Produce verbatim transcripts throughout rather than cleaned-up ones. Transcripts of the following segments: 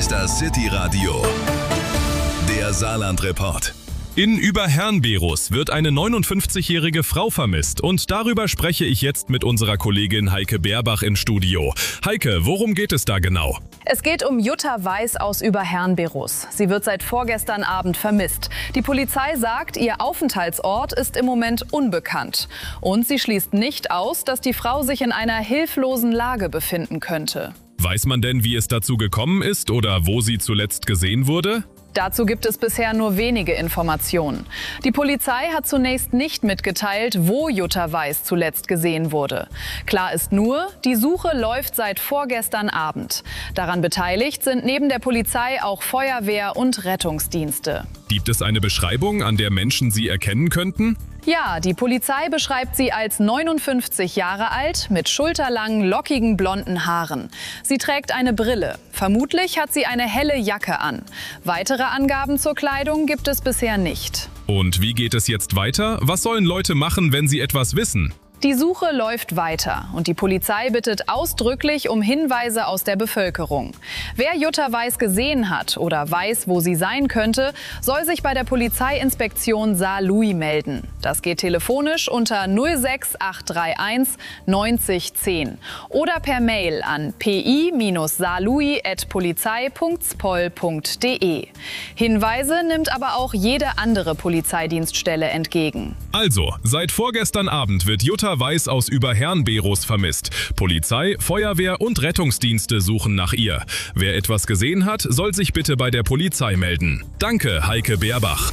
Münster City Radio. Der Saarland-Report. In Überherrn-Berus wird eine neunundfünfzigjährige Frau vermisst und darüber spreche ich jetzt mit unserer Kollegin Heike Beerbach im Studio. Heike, worum geht es da genau? Es geht um Jutta Weiß aus Überherrn-Berus. Sie wird seit vorgestern Abend vermisst. Die Polizei sagt, ihr Aufenthaltsort ist im Moment unbekannt. Und sie schließt nicht aus, dass die Frau sich in einer hilflosen Lage befinden könnte. Weiß man denn, wie es dazu gekommen ist oder wo sie zuletzt gesehen wurde? Dazu gibt es bisher nur wenige Informationen. Die Polizei hat zunächst nicht mitgeteilt, wo Jutta Weiß zuletzt gesehen wurde. Klar ist nur, die Suche läuft seit vorgestern Abend. Daran beteiligt sind neben der Polizei auch Feuerwehr und Rettungsdienste. Gibt es eine Beschreibung, an der Menschen sie erkennen könnten? Ja, die Polizei beschreibt sie als neunundfünfzig Jahre alt mit schulterlangen, lockigen, blonden Haaren. Sie trägt eine Brille. Vermutlich hat sie eine helle Jacke an. Weitere Angaben zur Kleidung gibt es bisher nicht. Und wie geht es jetzt weiter? Was sollen Leute machen, wenn sie etwas wissen? Die Suche läuft weiter und die Polizei bittet ausdrücklich um Hinweise aus der Bevölkerung. Wer Jutta Weiß gesehen hat oder weiß, wo sie sein könnte, soll sich bei der Polizeiinspektion Saarlouis melden. Das geht telefonisch unter null sechs acht drei eins neunzig zehn oder per Mail an p i saarlouis at polizei punkt spol punkt de. Hinweise nimmt aber auch jede andere Polizeidienststelle entgegen. Also, seit vorgestern Abend wird Jutta Weiß aus Überherrn-Berus vermisst. Polizei, Feuerwehr und Rettungsdienste suchen nach ihr. Wer etwas gesehen hat, soll sich bitte bei der Polizei melden. Danke, Heike Beerbach.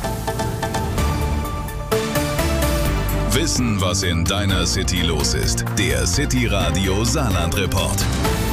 Wissen, was in deiner City los ist. Der City Radio Saarland-Report.